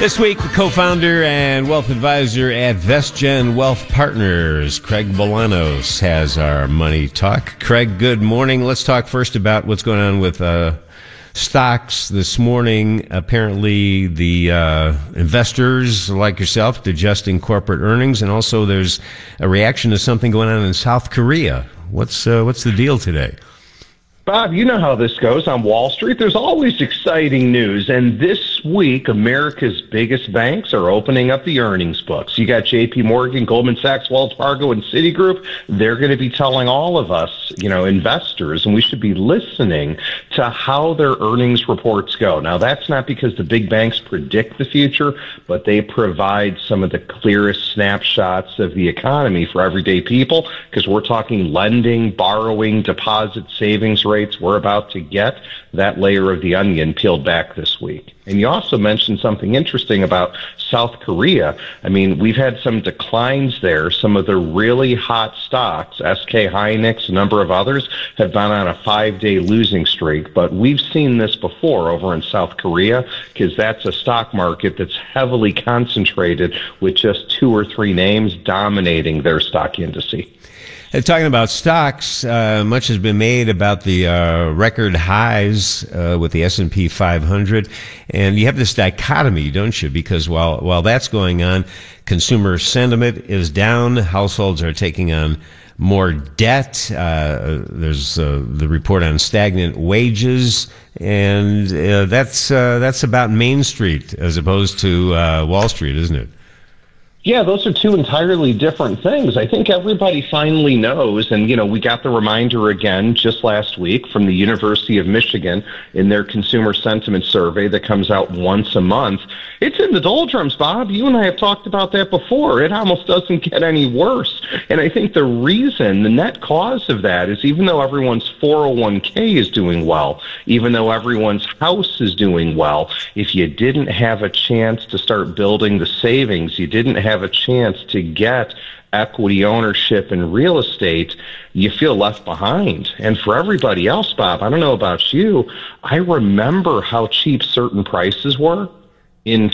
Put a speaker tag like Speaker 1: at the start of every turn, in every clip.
Speaker 1: This week, the co-founder and wealth advisor at VestGen Wealth Partners, Craig Bolanos, has our Money Talk. Craig, good morning. Let's talk first about what's going on with stocks this morning. Apparently, the investors like yourself digesting corporate earnings, and also there's a reaction to something going on in South Korea. What's the deal today?
Speaker 2: Bob, you know how this goes on Wall Street. There's always exciting news. And this week, America's biggest banks are opening up the earnings books. You got J.P. Morgan, Goldman Sachs, Wells Fargo, and Citigroup. They're going to be telling all of us, investors, and we should be listening to how their earnings reports go. Now, that's not because the big banks predict the future, but they provide some of the clearest snapshots of the economy for everyday people, because we're talking lending, borrowing, deposit, savings rates. We're about to get that layer of the onion peeled back this week. And you also mentioned something interesting about South Korea. I mean, we've had some declines there. Some of the really hot stocks, SK Hynix, a number of others, have been on a 5-day losing streak. But we've seen this before over in South Korea, because that's a stock market that's heavily concentrated with just 2 or 3 names dominating their stock indice.
Speaker 1: Talking about stocks, much has been made about the record highs with the S&P 500, and you have this dichotomy, don't you? Because while that's going on, consumer sentiment is down, households are taking on more debt. There's the report on stagnant wages, and that's about Main Street as opposed to Wall Street, isn't it?
Speaker 2: Yeah, those are 2 entirely different things. I think everybody finally knows, and, we got the reminder again just last week from the University of Michigan in their consumer sentiment survey that comes out once a month. It's in the doldrums, Bob. You and I have talked about that before. It almost doesn't get any worse. And I think the reason, the net cause of that is even though everyone's 401k is doing well, even though everyone's house is doing well, if you didn't have a chance to start building the savings, you didn't have a chance to get equity ownership in real estate, you feel left behind. And for everybody else, Bob, I don't know about you, I remember how cheap certain prices were in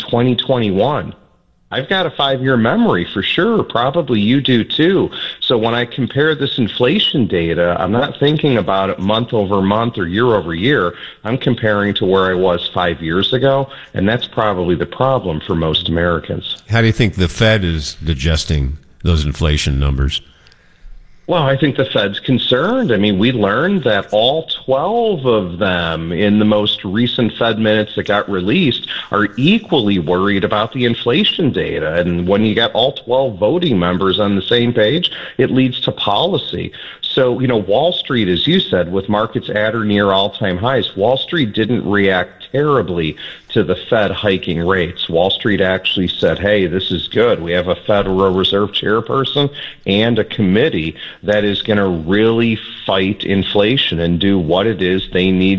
Speaker 2: 2021. I've got a 5-year memory for sure. Probably you do too. So when I compare this inflation data, I'm not thinking about it month over month or year over year. I'm comparing to where I was 5 years ago, and that's probably the problem for most Americans.
Speaker 1: How do you think the Fed is digesting those inflation numbers?
Speaker 2: Well, I think the Fed's concerned. I mean, we learned that all 12 of them in the most recent Fed minutes that got released are equally worried about the inflation data. And when you got all 12 voting members on the same page, it leads to policy. So, Wall Street, as you said, with markets at or near all-time highs, Wall Street didn't react terribly to the Fed hiking rates. Wall Street actually said, hey, this is good. We have a Federal Reserve chairperson and a committee that is going to really fight inflation and do what it is they need